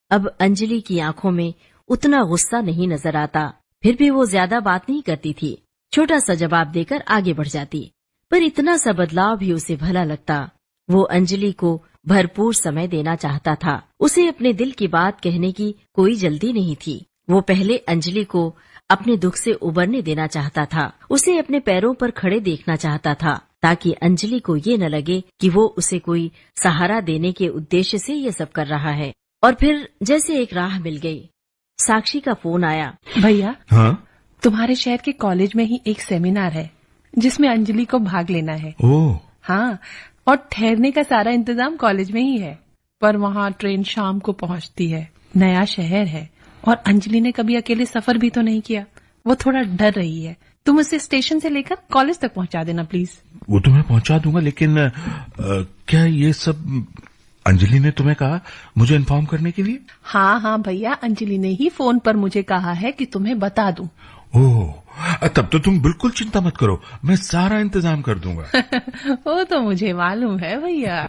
अब अंजलि की आंखों में उतना गुस्सा नहीं नजर आता। फिर भी वो ज्यादा बात नहीं करती थी, छोटा सा जवाब देकर आगे बढ़ जाती। पर इतना सा बदलाव भी उसे भला लगता। वो अंजलि को भरपूर समय देना चाहता था। उसे अपने दिल की बात कहने की कोई जल्दी नहीं थी। वो पहले अंजलि को अपने दुख से उबरने देना चाहता था। उसे अपने पैरों पर खड़े देखना चाहता था, ताकि अंजलि को ये न लगे कि वो उसे कोई सहारा देने के उद्देश्य से ये सब कर रहा है। और फिर जैसे एक राह मिल गई। साक्षी का फोन आया। भैया, हाँ? तुम्हारे शहर के कॉलेज में ही एक सेमिनार है जिसमें अंजलि को भाग लेना है। ओह। हाँ, और ठहरने का सारा इंतजाम कॉलेज में ही है। पर वहाँ ट्रेन शाम को पहुँचती है। नया शहर है और अंजलि ने कभी अकेले सफर भी तो नहीं किया। वो थोड़ा डर रही है। तुम उसे स्टेशन से लेकर कॉलेज तक पहुँचा देना प्लीज। वो तो मैं पहुंचा दूंगा, लेकिन क्या ये सब अंजलि ने तुम्हें कहा मुझे इन्फॉर्म करने के लिए? हाँ भैया, अंजलि ने ही फोन पर मुझे कहा है कि तुम्हें बता दूं। ओह, तब तो तुम बिल्कुल चिंता मत करो, मैं सारा इंतजाम कर दूंगा। वो तो मुझे मालूम है भैया।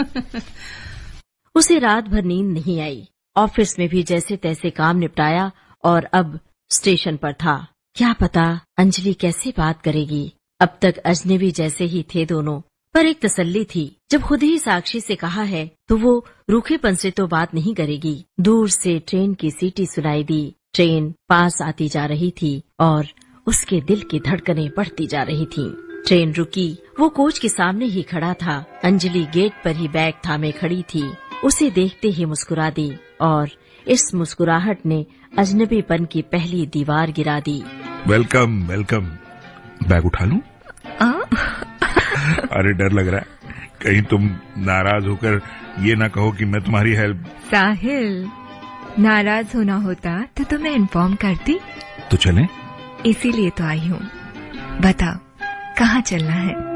उसे रात भर नींद नहीं आई। ऑफिस में भी जैसे तैसे काम निपटाया और अब स्टेशन पर था। क्या पता अंजलि कैसे बात करेगी। अब तक अजनबी जैसे ही थे दोनों, पर एक तसल्ली थी, जब खुद ही साक्षी से कहा है तो वो रूखेपन से तो बात नहीं करेगी। दूर से ट्रेन की सीटी सुनाई दी। ट्रेन पास आती जा रही थी और उसके दिल की धड़कनें बढ़ती जा रही थीं। ट्रेन रुकी। वो कोच के सामने ही खड़ा था। अंजलि गेट पर ही बैग थामे खड़ी थी। उसे देखते ही मुस्कुरा दी और इस मुस्कुराहट ने अजनबीपन की पहली दीवार गिरा दी। Welcome welcome. बैग उठा लूं? अरे डर लग रहा है, कहीं तुम नाराज होकर ये ना कहो कि मैं तुम्हारी हेल्प। साहिल, नाराज होना होता तो तुम्हें इन्फॉर्म करती। तो चलें? इसीलिए तो आई हूँ। बताओ, कहाँ चलना है?